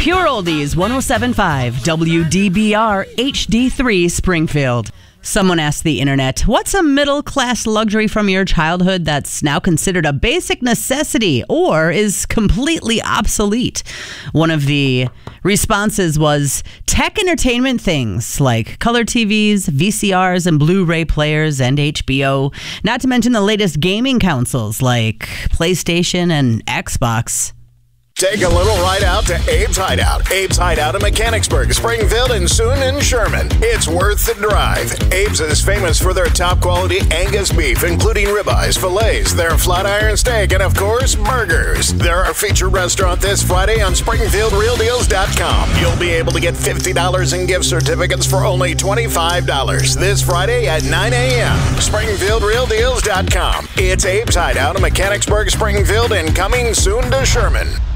Pure Oldies 107.5 WDBR HD3 Springfield. Someone asked the internet, what's a middle-class luxury from your childhood that's now considered a basic necessity or is completely obsolete? One of the responses was tech entertainment things like color TVs, VCRs, and Blu-ray players, and HBO. Not to mention the latest gaming consoles like PlayStation and Xbox. Take a little ride out to Abe's Hideout. Abe's Hideout in Mechanicsburg, Springfield, and soon in Sherman. It's worth the drive. Abe's is famous for their top quality Angus beef, including ribeyes, fillets, their flat iron steak, and of course, burgers. They're our featured restaurant this Friday on SpringfieldRealDeals.com. You'll be able to get $50 in gift certificates for only $25 this Friday at 9 a.m. SpringfieldRealDeals.com. It's Abe's Hideout in Mechanicsburg, Springfield, and coming soon to Sherman.